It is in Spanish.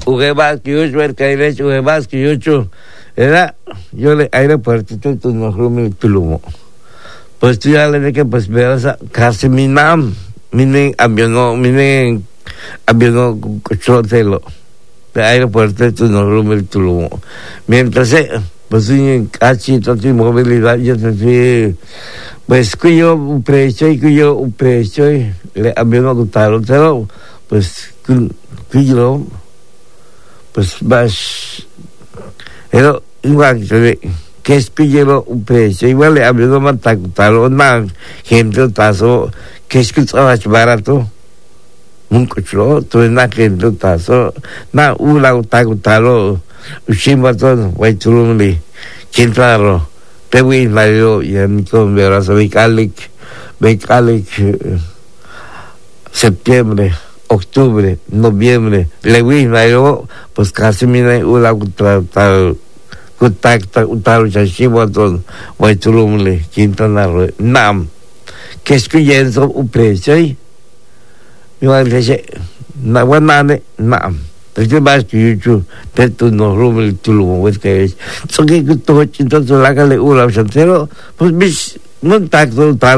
jugué más que yo, el caile jugué más que yo, era, yo le aeropuerto, tú no rumil tulumo. Pues tú ya le dije que pues veas casi mi nam, minen aviono cochotelo. De aeropuerto, tú no rumil tulumo. Mientras pues en cachito de movilidad, yo te pues que yo un precio, le aviono gustado, pero pues que yo pues más pero igual que es que llevo un precio igual le hablo más talo na gente tazo que es que estaba barato nunca chulo tú na gente tazo na ula talo ushimbaton waitrumli quintraro te voy a ir y en mi conversación Becalic septiembre octubre, noviembre, le voy a pues casi mira una contacta chashiwaton, Waitrumle, Quintana Roo, Nam, que es que ya es un precio ahí. Yo le dije, na guanane, Nam. Entonces más que yo, pero no rumble tulumo, es que es. So que todo chinto la gale una chantero, pues mis contacto tal